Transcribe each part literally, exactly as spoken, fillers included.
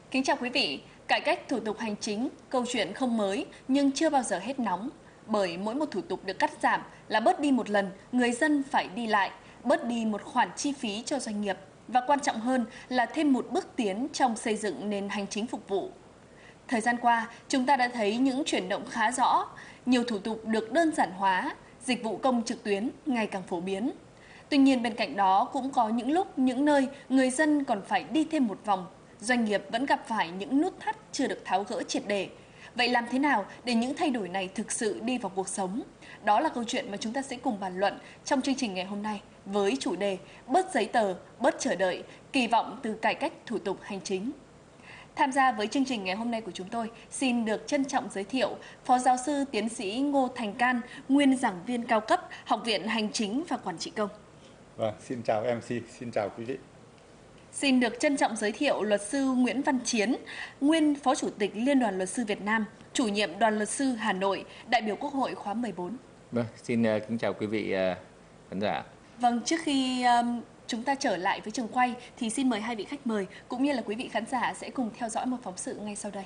Kính chào quý vị, cải cách thủ tục hành chính, câu chuyện không mới nhưng chưa bao giờ hết nóng. Bởi mỗi một thủ tục được cắt giảm là bớt đi một lần, người dân phải đi lại, bớt đi một khoản chi phí cho doanh nghiệp. Và quan trọng hơn là thêm một bước tiến trong xây dựng nền hành chính phục vụ. Thời gian qua, chúng ta đã thấy những chuyển động khá rõ, nhiều thủ tục được đơn giản hóa, dịch vụ công trực tuyến ngày càng phổ biến. Tuy nhiên bên cạnh đó cũng có những lúc, những nơi người dân còn phải đi thêm một vòng, doanh nghiệp vẫn gặp phải những nút thắt chưa được tháo gỡ triệt để. Vậy làm thế nào để những thay đổi này thực sự đi vào cuộc sống? Đó là câu chuyện mà chúng ta sẽ cùng bàn luận trong chương trình ngày hôm nay với chủ đề bớt giấy tờ, bớt chờ đợi, kỳ vọng từ cải cách thủ tục hành chính. Tham gia với chương trình ngày hôm nay của chúng tôi, xin được trân trọng giới thiệu Phó Giáo sư Tiến sĩ Ngô Thành Can, nguyên giảng viên cao cấp Học viện Hành chính và Quản trị công. Vâng, xin chào em xê, xin chào quý vị. Xin được trân trọng giới thiệu luật sư Nguyễn Văn Chiến, nguyên Phó Chủ tịch Liên đoàn Luật sư Việt Nam, chủ nhiệm Đoàn Luật sư Hà Nội, đại biểu Quốc hội khóa mười bốn. Vâng, xin uh, kính chào quý vị uh, khán giả. Vâng, trước khi um, chúng ta trở lại với trường quay thì xin mời hai vị khách mời cũng như là quý vị khán giả sẽ cùng theo dõi một phóng sự ngay sau đây.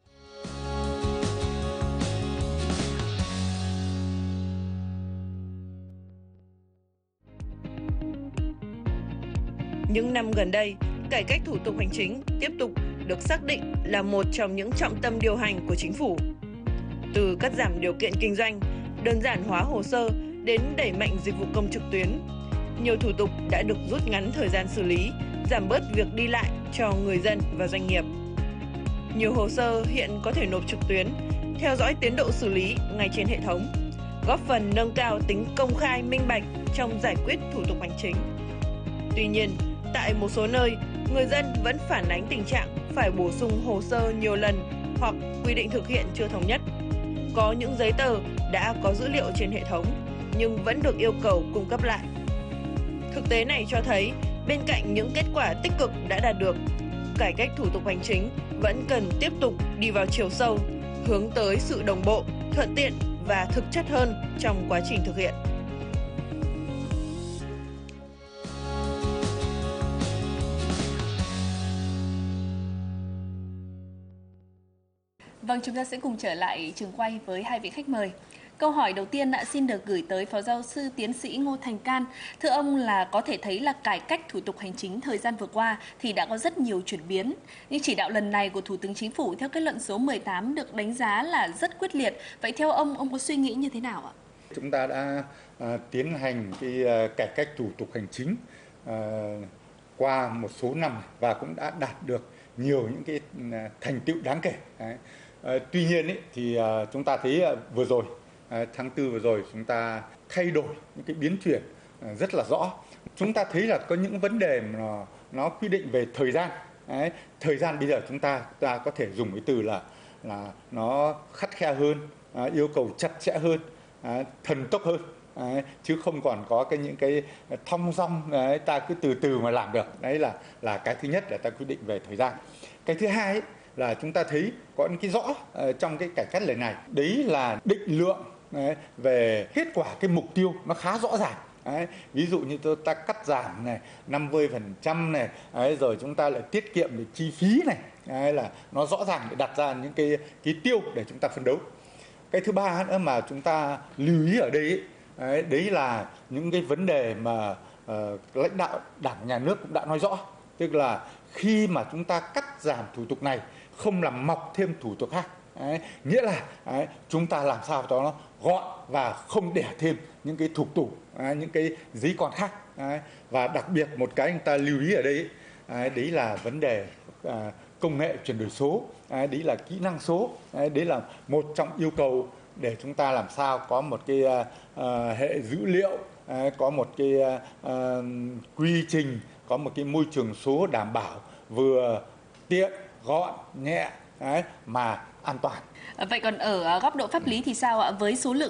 Những năm gần đây, cải cách thủ tục hành chính tiếp tục được xác định là một trong những trọng tâm điều hành của chính phủ. Từ cắt giảm điều kiện kinh doanh, đơn giản hóa hồ sơ đến đẩy mạnh dịch vụ công trực tuyến, nhiều thủ tục đã được rút ngắn thời gian xử lý, giảm bớt việc đi lại cho người dân và doanh nghiệp. Nhiều hồ sơ hiện có thể nộp trực tuyến, theo dõi tiến độ xử lý ngay trên hệ thống, góp phần nâng cao tính công khai minh bạch trong giải quyết thủ tục hành chính. Tuy nhiên, tại một số nơi, người dân vẫn phản ánh tình trạng phải bổ sung hồ sơ nhiều lần hoặc quy định thực hiện chưa thống nhất. Có những giấy tờ đã có dữ liệu trên hệ thống nhưng vẫn được yêu cầu cung cấp lại. Thực tế này cho thấy, bên cạnh những kết quả tích cực đã đạt được, cải cách thủ tục hành chính vẫn cần tiếp tục đi vào chiều sâu, hướng tới sự đồng bộ, thuận tiện và thực chất hơn trong quá trình thực hiện. Vâng, chúng ta sẽ cùng trở lại trường quay với hai vị khách mời. Câu hỏi đầu tiên đã xin được gửi tới Phó Giáo sư Tiến sĩ Ngô Thành Can. Thưa ông, là có thể thấy là cải cách thủ tục hành chính thời gian vừa qua thì đã có rất nhiều chuyển biến. Nhưng chỉ đạo lần này của Thủ tướng Chính phủ theo kết luận số mười tám được đánh giá là rất quyết liệt. Vậy theo ông, ông có suy nghĩ như thế nào ạ? Chúng ta đã uh, tiến hành cái uh, cải cách thủ tục hành chính uh, qua một số năm và cũng đã đạt được nhiều những cái uh, thành tựu đáng kể. Đấy. Uh, tuy nhiên ý, thì uh, chúng ta thấy uh, vừa rồi uh, tháng tư vừa rồi chúng ta thay đổi những cái biến chuyển uh, rất là rõ. Chúng ta thấy là có những vấn đề mà nó, nó quy định về thời gian. Đấy. Thời gian bây giờ chúng ta ta có thể dùng cái từ là là nó khắt khe hơn, uh, yêu cầu chặt chẽ hơn, uh, thần tốc hơn. Đấy, chứ không còn có cái những cái thong dong đấy, ta cứ từ từ mà làm được. Đấy là là cái thứ nhất là ta quy định về thời gian. Cái thứ hai ấy, là chúng ta thấy có những cái rõ uh, trong cái cải cách lần này, đấy là định lượng đấy, về kết quả cái mục tiêu nó khá rõ ràng. Đấy, ví dụ như tôi ta cắt giảm này năm mươi phần trăm này, đấy, rồi chúng ta lại tiết kiệm được chi phí này, đấy, là nó rõ ràng để đặt ra những cái cái tiêu để chúng ta phấn đấu. Cái thứ ba nữa mà chúng ta lưu ý ở đây ấy, đấy, đấy là những cái vấn đề mà uh, lãnh đạo Đảng, Nhà nước cũng đã nói rõ, tức là khi mà chúng ta cắt giảm thủ tục này không làm mọc thêm thủ tục khác. Đấy, nghĩa là đấy, chúng ta làm sao cho nó gọn và không đẻ thêm những cái thủ tục, đấy, những cái giấy con khác. Đấy, và đặc biệt một cái người ta lưu ý ở đây đấy, đấy là vấn đề à, công nghệ chuyển đổi số, đấy, đấy là kỹ năng số, đấy, đấy là một trong yêu cầu để chúng ta làm sao có một cái uh, hệ dữ liệu, uh, có một cái uh, quy trình, có một cái môi trường số đảm bảo vừa tiện, gọn, nhẹ, đấy, mà an toàn. Vậy còn ở góc độ pháp lý thì sao ạ? Với số lượng